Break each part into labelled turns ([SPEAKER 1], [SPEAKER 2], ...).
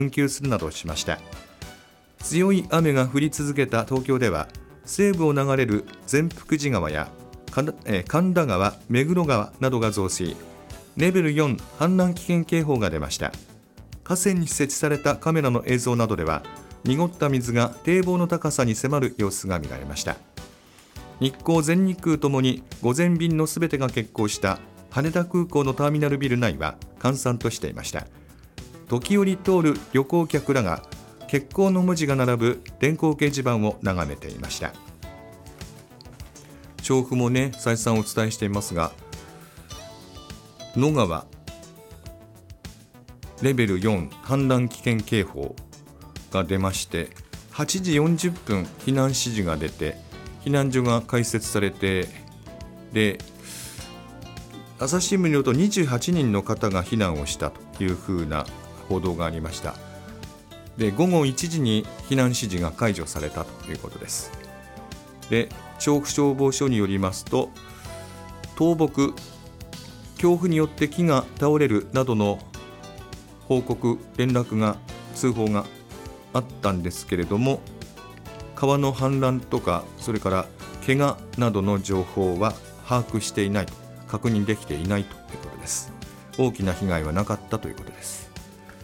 [SPEAKER 1] 運休するなどしました。強い雨が降り続けた東京では、西部を流れる善福寺川や神田川、目黒川などが増水、レベル4氾濫危険警報が出ました。河川に設置されたカメラの映像などでは、濁った水が堤防の高さに迫る様子が見られました。日光、全日空ともに午前便のすべてが欠航した羽田空港のターミナルビル内は閑散としていました。時折通る旅行客らが欠航の文字が並ぶ電光掲示板を眺めていました。調布もね、再三お伝えしていますが、野川レベル4氾濫危険警報が出まして、8時40分避難指示が出て、避難所が開設されて、で朝日新聞によると28人の方が避難をしたというふうな報道がありました。で午後1時に避難指示が解除されたということです。で調布消防署によりますと、倒木、強風によって木が倒れるなどの報告、連絡が、通報があったんですけれども、川の氾濫とか、それから怪我などの情報は把握していない、確認できていないということです。大きな被害はなかったということです。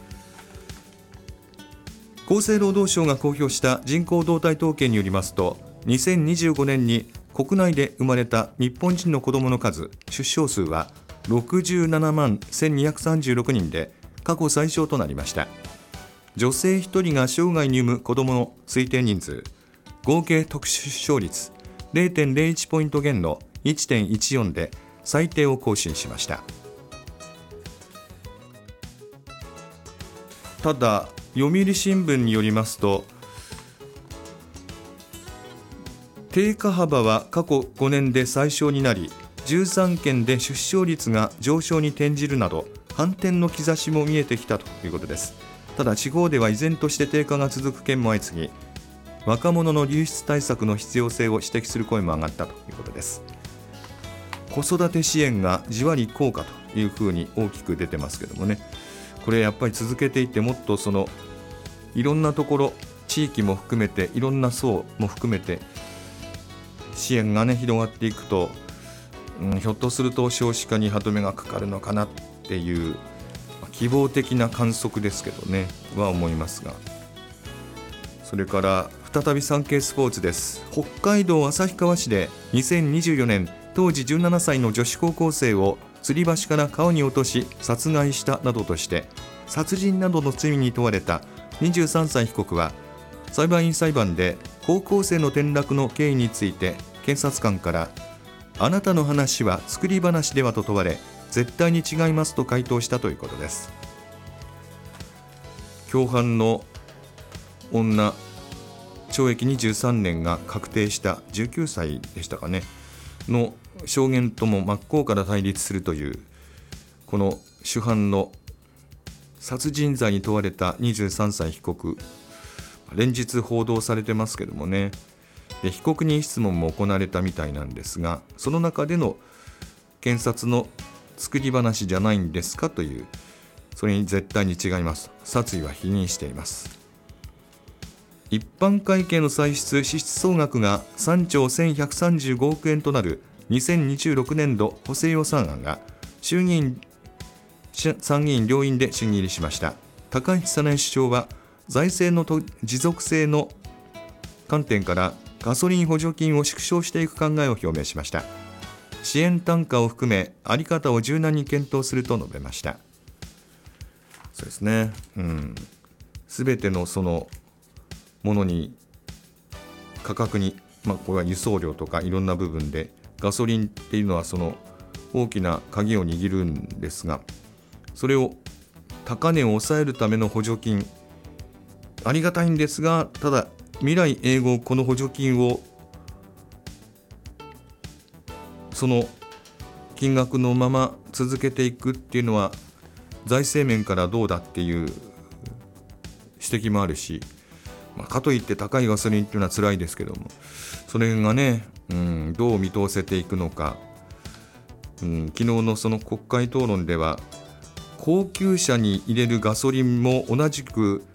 [SPEAKER 1] 厚生労働省が公表した人口動態統計によりますと、2025年に国内で生まれた日本人の子どもの数、出生数は67万1236人で過去最少となりました。女性1人が生涯に産む子どもの推定人数、合計特殊出生率 0.01 ポイント減の 1.14 で最低を更新しました。ただ読売新聞によりますと、低下幅は過去5年で最小になり、13県で出生率が上昇に転じるなど反転の兆しも見えてきたということです。ただ地方では依然として低下が続く県も相次ぎ、若者の流出対策の必要性を指摘する声も上がったということです。子育て支援がじわり効果というふうに大きく出てますけどもね、これやっぱり続けていって、もっといろんなところ、地域も含めていろんな層も含めて支援がね広がっていくと、ひょっとすると少子化に歯止めがかかるのかなっていう希望的な観測ですけどねは思いますが、それから再び産経スポーツです。北海道旭川市で2024年当時17歳の女子高校生を吊り橋から川に落とし殺害したなどとして殺人などの罪に問われた23歳被告は、裁判員裁判で高校生の転落の経緯について検察官から、あなたの話は作り話ではと問われ、絶対に違いますと回答したということです。共犯の女、懲役23年が確定した19歳でしたかねの証言とも真っ向から対立するという、この主犯の殺人罪に問われた23歳被告、連日報道されてますけどもね。で被告人質問も行われたみたいなんですが、その中での検察の作り話じゃないんですかという、それに絶対に違います、殺意は否認しています。一般会計の歳出支出総額が3兆1135億円となる2026年度補正予算案が衆議院、参議院両院で審議入りしました。高市早苗首相は財政の持続性の観点からガソリン補助金を縮小していく考えを表明しました。支援単価を含め在り方を柔軟に検討すると述べました。そうですね、すべてのそのものに価格に、これは輸送量とかいろんな部分でガソリンっていうのはその大きな鍵を握るんですが、それを高値を抑えるための補助金ありがたいんですが、ただ未来永劫この補助金をその金額のまま続けていくっていうのは財政面からどうだっていう指摘もあるし、かといって高いガソリンっていうのは辛いですけども、その辺がね、どう見通せていくのか。昨日のその国会討論では高級車に入れるガソリンも同じく